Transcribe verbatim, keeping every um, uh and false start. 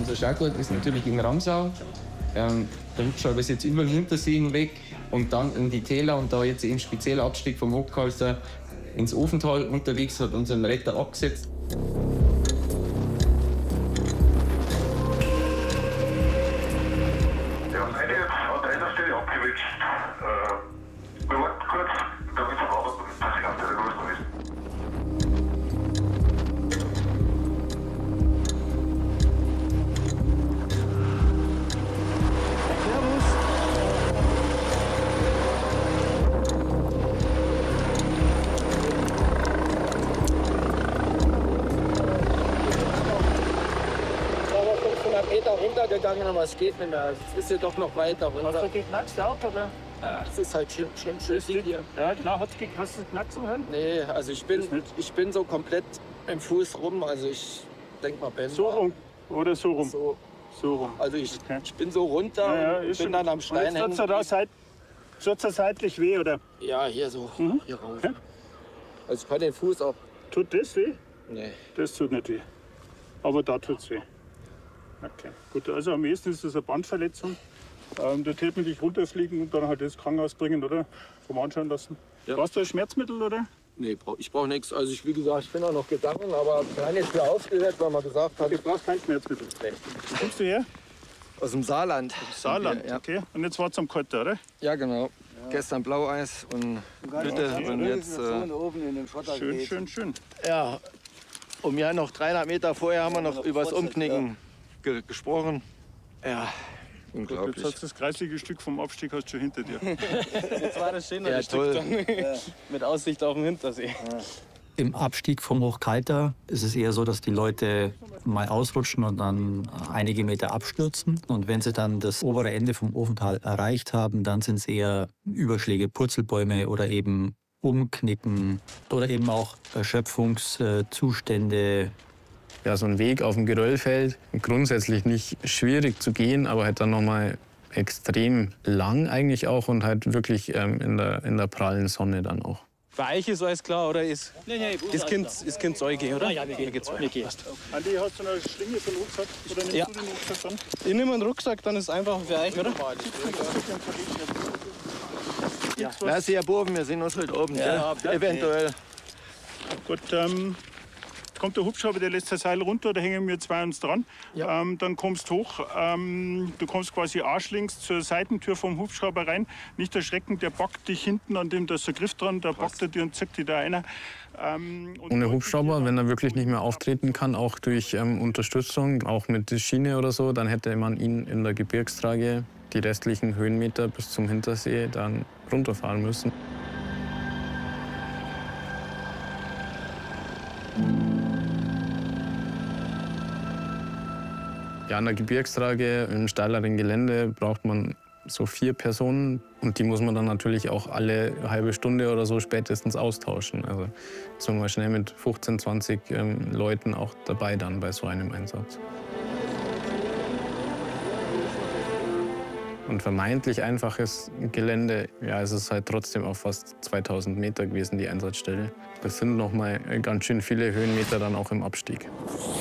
unser Schaugut ist natürlich in Ramsau. Ähm, der Hubschrauber ist jetzt über den Hintersee hinweg und dann in die Täler und da jetzt eben speziell Abstieg vom Hochkalster ins Ofental unterwegs, hat unseren Retter abgesetzt. Ja, eine jetzt an einer Stelle abgewitzt. Äh, wir warten kurz, damit wir warten, dass die ganze Lösung ist. Meter runtergegangen, aber es geht nicht mehr. Es ist ja doch noch weiter runter. Hast du geknackst auch, oder? Ja, es ist halt schon, schon schlüssig hier. Ja, klar. Hast du, hast du knacksen hören? Nee, also ich bin, ich bin so komplett im Fuß rum. Also ich denke mal, Ben. So rum oder so rum? So, so rum. Also ich, Okay. ich bin so runter Ja, ja, und ist bin schon- dann am Stein Und jetzt hängen. tut's dir da seit, tut's dir seitlich weh, oder? Ja, hier so, Mhm. hier rauf. Okay. Also ich kann den Fuß auch. Tut das weh? Nee. Das tut nicht weh. Aber da tut's weh. Okay. Gut, also am ehesten ist das eine Bandverletzung. Ähm, da täte man dich runterfliegen und dann halt ins Krankenhaus bringen, oder? Vom anschauen lassen. Ja. Brauchst du ein Schmerzmittel, oder? Nee, brauch- ich brauche nichts. Also ich, wie gesagt, ich bin auch noch gegangen, aber rein jetzt wieder aufgehört, weil man gesagt hat. Du brauchst kein Schmerzmittel. Nee. Wo kommst du her? Aus dem Saarland. Saarland, Ja, okay. Und jetzt war's am Kalten, oder? ja genau. Gestern Blaueis und Hütte okay. und jetzt. Äh, oben in den Schotter Schön, schön, schön. ja, um ja noch dreihundert Meter vorher haben wir noch übers Umknicken ge gesprochen. Ja, Gut, jetzt unglaublich. hast du das kreislige Stück vom Abstieg hast du schon hinter dir. Jetzt war das schönere Ja, Stück toll. dann. Mit Aussicht auf den Hintersee. Im Abstieg vom Hochkalter ist es eher so, dass die Leute mal ausrutschen und dann einige Meter abstürzen. Und wenn sie dann das obere Ende vom Ofental erreicht haben, dann sind es eher Überschläge, Purzelbäume oder eben Umknicken oder eben auch Erschöpfungszustände. Ja, so ein Weg auf dem Geröllfeld, grundsätzlich nicht schwierig zu gehen, aber halt dann nochmal extrem lang eigentlich auch und halt wirklich ähm, in, der, in der prallen Sonne dann auch. Bei euch ist alles klar, oder? Ist, ist Kind, ist kind Säuge, oder? Ja, wir gehen. Wir gehen. Andi, hast du eine Schlinge für den Rucksack? Oder nimmst Ja. du den Rucksack an? Ich nehme einen Rucksack, dann ist es einfach für euch, oder? Ja. Na, Sie, Herr Burben, wir sehen uns heute oben. Ja, eventuell. Gut, ähm, kommt der Hubschrauber, der lässt das Seil runter, da hängen wir zwei uns dran. Ja. Ähm, dann kommst du hoch, ähm, du kommst quasi arschlinks zur Seitentür vom Hubschrauber rein. Nicht erschrecken, der packt dich hinten, an dem da ist der Griff dran, da packt er dir und zickt dich da einer. Ähm, und Ohne Hubschrauber, wenn er wirklich nicht mehr auftreten kann, auch durch ähm, Unterstützung, auch mit der Schiene oder so, dann hätte man ihn in der Gebirgstrage die restlichen Höhenmeter bis zum Hintersee dann runterfahren müssen. Ja, an der Gebirgstrage im steileren Gelände braucht man so vier Personen und die muss man dann natürlich auch alle halbe Stunde oder so spätestens austauschen. Also ist man mal schnell mit fünfzehn, zwanzig ähm, Leuten auch dabei dann bei so einem Einsatz. Und vermeintlich einfaches Gelände, ja, es ist halt trotzdem auf fast zweitausend Meter gewesen, die Einsatzstelle. Das sind noch mal ganz schön viele Höhenmeter dann auch im Abstieg.